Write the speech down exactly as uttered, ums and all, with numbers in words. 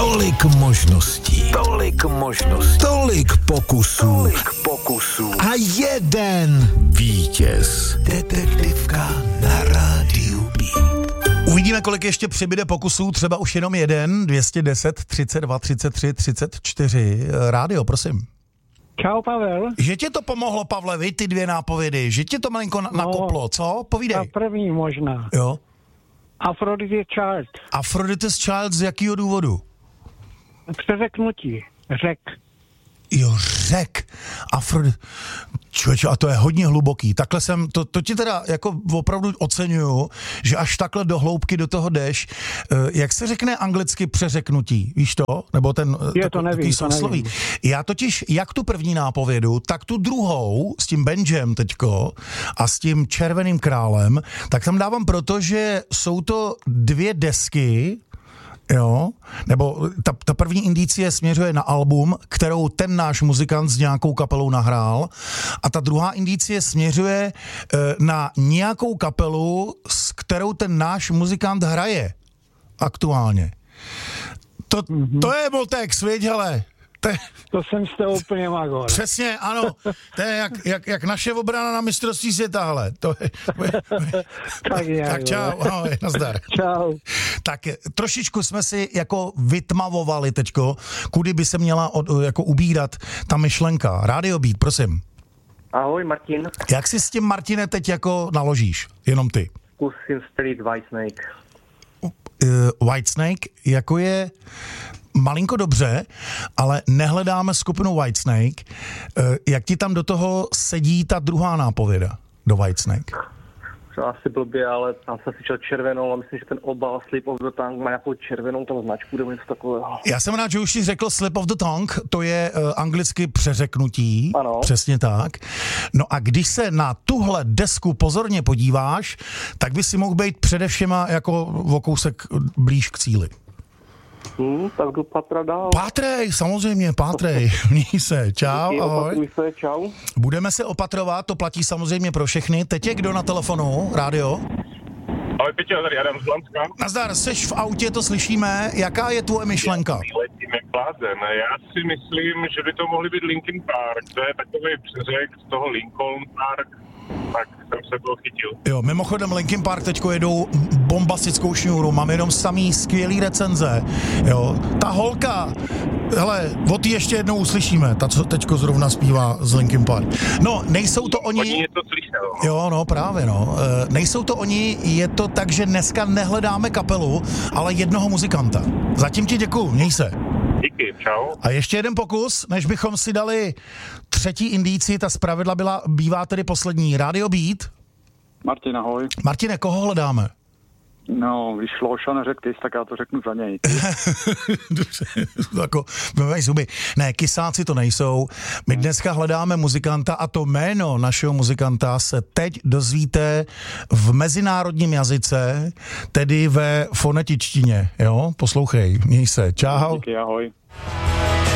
Tolik možností, tolik možností, tolik pokusů, tolik pokusů a jeden vítěz. Detektivka na rádiu Beat. Uvidíme, kolik ještě přibyde pokusů, třeba už jenom jeden, dvě stě deset, třicet dva, třicet tři, třicet čtyři. Rádio, prosím. Čau, Pavel. Že tě to pomohlo, Pavle, vy ty dvě nápovědy, že tě to malinko na- nakoplo, co? Povídej. Ta první možná. Jo. Aphrodite Child. Aphrodite's Child z jakého důvodu? Přeřeknutí. Řek. Jo, řek. Afrodit... Člověče, a to je hodně hluboký. Takhle jsem, to, to ti teda jako opravdu oceňuju, že až takhle do hloubky do toho jdeš. Jak se řekne anglicky přeřeknutí? Víš to? Nebo ten Je, to nevím, to sousloví. nevím. Já totiž, jak tu první nápovědu, tak tu druhou s tím Benjem teďko a s tím Červeným králem, tak tam dávám proto, že jsou to dvě desky, jo, nebo ta, ta první indicie směřuje na album, kterou ten náš muzikant s nějakou kapelou nahrál, a ta druhá indicie směřuje e, na nějakou kapelu, s kterou ten náš muzikant hraje aktuálně. To, mm-hmm. to je Voltex, viď, hele. To, je, To jsem z toho úplně magor. přesně, ano. To je jak, jak, jak naše obrana na mistrovství světa, hele. To je, Tak je. tak čau, ahoj, nazdar. Čau. Tak trošičku jsme si jako vytmavovali teďko, kudy by se měla od, jako ubírat ta myšlenka. Rádio Beat, prosím. Ahoj, Martin. Jak si s tím, Martine, teď jako naložíš? Jenom ty. Zkusím střelit Whitesnake. Uh, Whitesnake jako je malinko dobře, ale nehledáme skupinu Whitesnake. Uh, jak ti tam do toho sedí ta druhá nápověda do Whitesnake? To asi blbě, ale tam jsem si čel červenou a myslím, že ten obal Slip of the Tongue má nějakou červenou tam značku nebo něco takového. Já jsem rád, že už jsi řekl Slip of the Tongue, to je uh, anglicky přeřeknutí. Ano. Přesně tak. No a když se na tuhle desku pozorně podíváš, tak by si mohl být především jako o kousek blíž k cíli. Hmm, tak jdu patra dál. Pátrej, samozřejmě, pátrej. Měj se, čau, Díky, ahoj. opatruj se, čau. Budeme se opatrovat, to platí samozřejmě pro všechny. Teď je kdo na telefonu? Rádio? Ahoj, Peťo, tady Adam z Lanska. Nazdar, seš v autě, to slyšíme. Jaká je tvoje myšlenka? Letím jak blázen. Já si myslím, že by to mohly být Linkin Park. To je takový přeřek z toho Lincoln Park. Tak jsem se toho chytil. Jo, mimochodem Linkin Park teďko jedou bombastickou šňůru, mám jenom samý skvělý recenze, jo. Ta holka, hele, o ty ještě jednou uslyšíme, ta, co teďko zrovna zpívá z Linkin Park. No, nejsou to oni... Oni něco slyšel. Jo, no, právě, no. E, nejsou to oni, je to tak, že dneska nehledáme kapelu, ale jednoho muzikanta. Zatím ti děkuju, měj se. Díky, čau. A ještě jeden pokus, než bychom si dali třetí indici, ta zpravidla byla, bývá tedy poslední. Rádio Beat. Martin, ahoj. Martine, koho hledáme? No, když Loša neřek ty, tak já to řeknu za něj. Dobře, jako, vymej zuby. Ne, kysáci to nejsou. My dneska hledáme muzikanta a to jméno našeho muzikanta se teď dozvíte v mezinárodním jazyce, tedy ve fonetičtině, jo? Poslouchej, měj se. Čau. Díky, ahoj.